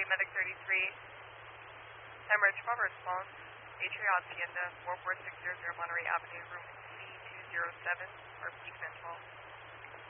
Medic 33. Emirates Travel Response. Atria Hacienda 44600 Monterey Avenue, room C207, or Peak 12.